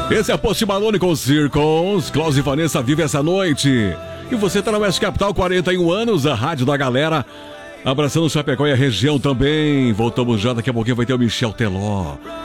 Esse é Post Malone com Circles. Klaus e Vanessa vive essa noite. E você tá na Oeste Capital, 41 anos, a rádio da galera. Abraçando o Chapecó e a região também. Voltamos já, daqui a pouquinho vai ter o Michel Teló.